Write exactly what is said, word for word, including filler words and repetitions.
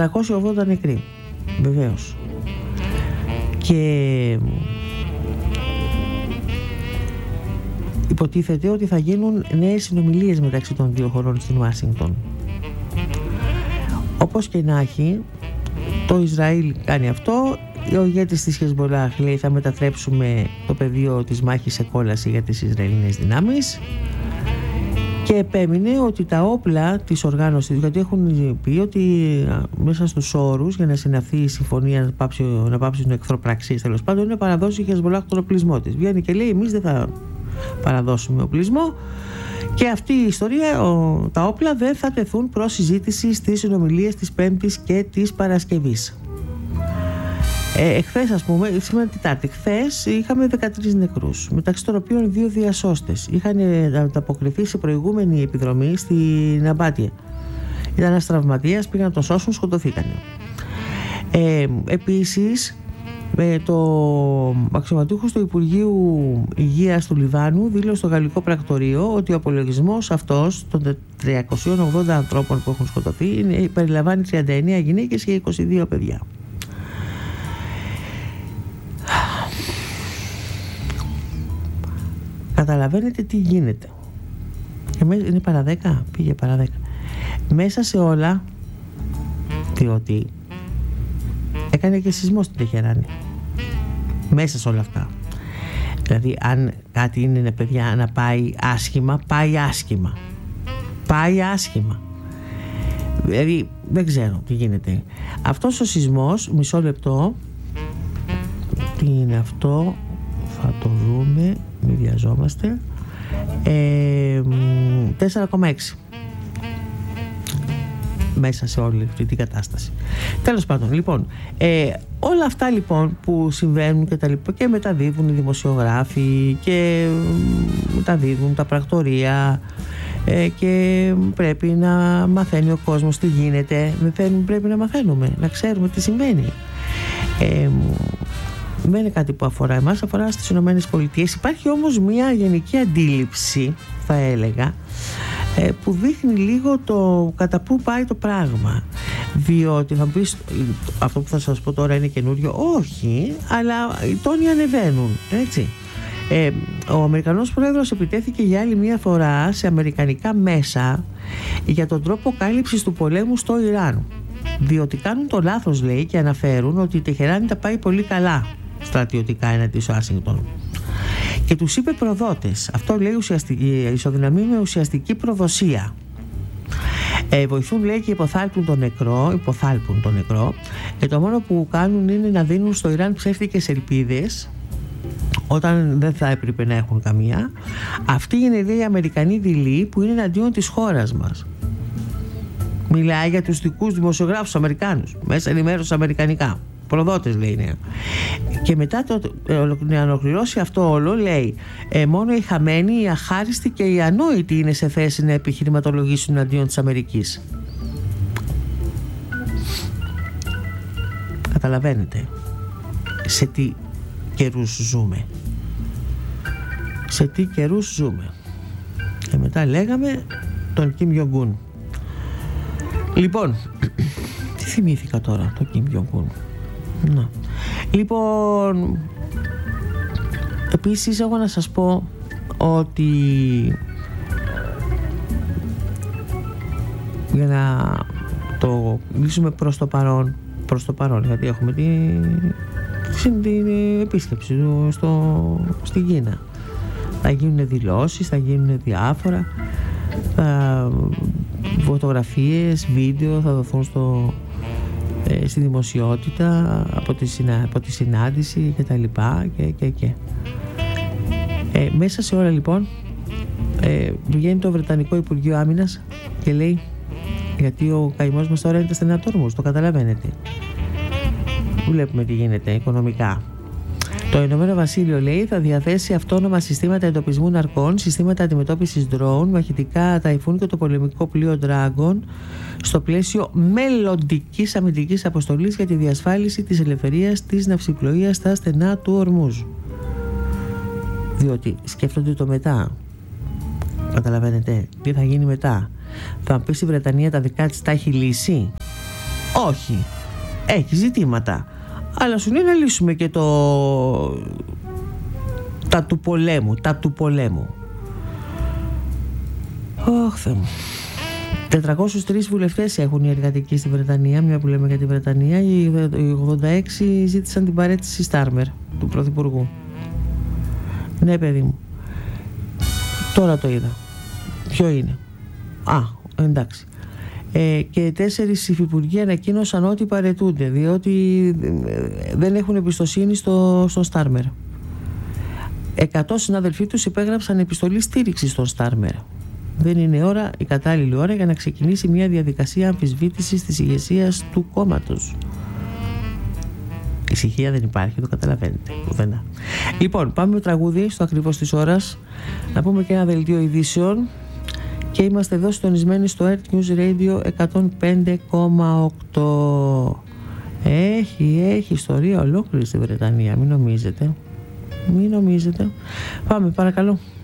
τριακόσιοι ογδόντα νεκροί, βεβαίως. Και υποτίθεται ότι θα γίνουν νέες συνομιλίες μεταξύ των δύο χωρών στην Ουάσιγκτον. Όπως και να έχει, το Ισραήλ κάνει αυτό. Ο ηγέτης της Χεσμολάχ λέει θα μετατρέψουμε το πεδίο της μάχης σε κόλαση για τις Ισραηλινές δυνάμεις, και επέμεινε ότι τα όπλα της οργάνωσης, γιατί έχουν πει ότι μέσα στους όρους για να συναυθεί η συμφωνία να, πάψει, να πάψουν εχθροπραξίες, τέλος πάντων, είναι παραδώσει η Χεσμολάχ τον οπλισμό της. Βγαίνει και λέει εμείς δεν θα παραδώσουμε οπλισμό, και αυτή η ιστορία, ο, τα όπλα δεν θα τεθούν προς συζήτηση στις συνομιλίες της Πέμπτης και της Παρασκευής. Ε, εχθές, ας πούμε, σήμερα Τετάρτη, χθες είχαμε δεκατρείς νεκρούς, μεταξύ των οποίων δύο διασώστες. Είχαν ανταποκριθεί σε προηγούμενη επιδρομή στην Αμπάτια. Ήταν ένας τραυματίας, πήγαν να τον σώσουν, σκοτωθήκανε. Ε, επίσης, ε, το αξιωματούχος του Υπουργείου Υγείας του Λιβάνου δήλωσε στο γαλλικό πρακτορείο ότι ο απολογισμός αυτός των τριακοσίων ογδόντα ανθρώπων που έχουν σκοτωθεί είναι, περιλαμβάνει τριάντα εννέα γυναίκες και είκοσι δύο παιδιά. Καταλαβαίνετε τι γίνεται. Είναι παρά δέκα, πήγε παρά δέκα. Μέσα σε όλα, διότι έκανε και σεισμό στην Τεχεράνη. Μέσα σε όλα αυτά. Δηλαδή αν κάτι είναι, παιδιά, να πάει άσχημα, πάει άσχημα. Πάει άσχημα. Δηλαδή δεν ξέρω τι γίνεται. Αυτός ο σεισμός, μισό λεπτό, τι είναι αυτό, θα το δούμε, μην βιαζόμαστε. ε, τέσσερα κόμμα έξι μέσα σε όλη αυτή την κατάσταση. Τέλος πάντων, λοιπόν, ε, όλα αυτά λοιπόν που συμβαίνουν και τα λοιπά, και μεταδίδουν οι δημοσιογράφοι και μεταδίδουν τα πρακτορεία, ε, και πρέπει να μαθαίνει ο κόσμος τι γίνεται. Πρέπει να μαθαίνουμε, να ξέρουμε τι συμβαίνει. ε, Δεν είναι κάτι που αφορά εμάς, αφορά στις Ηνωμένες Πολιτείες. Υπάρχει όμως μια γενική αντίληψη, θα έλεγα, που δείχνει λίγο το κατά πού πάει το πράγμα. Διότι θα μου πεις, αυτό που θα σας πω τώρα είναι καινούριο. Όχι, αλλά οι τόνοι ανεβαίνουν, έτσι. Ε, ο Αμερικανός Πρόεδρος επιτέθηκε για άλλη μια φορά σε αμερικανικά μέσα για τον τρόπο κάλυψης του πολέμου στο Ιράν. Διότι κάνουν το λάθος, λέει, και αναφέρουν ότι η Τεχεράνη τα πάει πολύ καλά στρατιωτικά έναντι της Ουάσιγκτον. Και τους είπε προδότες. Αυτό, λέει, ουσιαστική, ισοδυναμεί με ουσιαστική προδοσία. Ε, βοηθούν, λέει, και υποθάλπουν τον νεκρό, υποθάλπουν τον νεκρό. Ε, το μόνο που κάνουν είναι να δίνουν στο Ιράν ψεύτικες ελπίδες όταν δεν θα έπρεπε να έχουν καμία. Αυτή είναι, λέει, η Αμερικανή δειλή που είναι εναντίον της χώρας μας. Μιλάει για τους δικούς δημοσιογράφους Αμερικάνους, μέσα ενημέρωση αμερικανικά. Προδότες, λέει, είναι. Και μετά το, να ολοκληρώσει αυτό όλο, λέει, ε, μόνο οι χαμένοι, οι αχάριστοι και οι ανόητοι είναι σε θέση να επιχειρηματολογήσουν αντίον της Αμερικής. Καταλαβαίνετε σε τι καιρούς ζούμε. Σε τι καιρούς ζούμε. Και μετά λέγαμε τον Κιμ Γιονγκούν. Λοιπόν, τι θυμήθηκα τώρα το Κιμ Γιονγκούν. Να. Λοιπόν, επίσης έχω να σας πω ότι για να το λύσουμε προς το παρόν, προς το παρόν, γιατί έχουμε την, την επίσκεψη στο, στην Κίνα. Θα γίνουν δηλώσεις, θα γίνουν διάφορα, θα, φωτογραφίες, βίντεο θα δοθούν στο, ε, στη δημοσιότητα από τη, συνα, από τη συνάντηση και τα λοιπά και, και, και. Ε, μέσα σε όλα, λοιπόν, ε, βγαίνει το Βρετανικό Υπουργείο Άμυνας και λέει, γιατί ο καημός μας τώρα είναι στενατόρμος, το καταλαβαίνετε. Βλέπουμε τι γίνεται οικονομικά. Το Ηνωμένο Βασίλειο, λέει, θα διαθέσει αυτόνομα συστήματα εντοπισμού ναρκών, συστήματα αντιμετώπισης drone, μαχητικά ταϊφούν και το πολεμικό πλοίο Dragon στο πλαίσιο μελλοντικής αμυντικής αποστολής για τη διασφάλιση της ελευθερίας της ναυσιπλοείας στα στενά του Ορμούζ. Διότι σκέφτονται το μετά. Καταλαβαίνετε τι θα γίνει μετά. Θα πει η Βρετανία τα δικά της τα έχει λύσει. Όχι. Έχει ζητήματα. Αλλά σου λέει να λύσουμε και το... τα του πολέμου. Τα του πολέμου. Ωχ, Θεέ μου. τετρακόσιους τρεις βουλευτές έχουν οι εργατικοί στη Βρετανία. Μια που λέμε για τη Βρετανία. Οι ογδόντα έξι ζήτησαν την παραίτηση Στάρμερ, του Πρωθυπουργού. Ναι, παιδί μου. Τώρα το είδα. Ποιο είναι? Α, εντάξει. Ε, και τέσσερις υφυπουργοί ανακοίνωσαν ότι παραιτούνται, διότι δεν έχουν εμπιστοσύνη στο, στο Στάρμερ. Εκατό συναδελφοί τους υπέγραψαν επιστολή στήριξης στον Στάρμερ. Δεν είναι ώρα, η κατάλληλη ώρα για να ξεκινήσει μια διαδικασία αμφισβήτησης της ηγεσίας του κόμματος. Ησυχία δεν υπάρχει, το καταλαβαίνετε. Πουθενά. Λοιπόν, πάμε με τραγούδι στο ακριβώς της ώρας. Να πούμε και ένα δελτίο ειδήσεων. Και είμαστε εδώ συντονισμένοι στο Earth News Radio εκατόν πέντε κόμμα οκτώ. Έχει, έχει ιστορία ολόκληρη στη Βρετανία. Μην νομίζετε. Μην νομίζετε. Πάμε, παρακαλώ.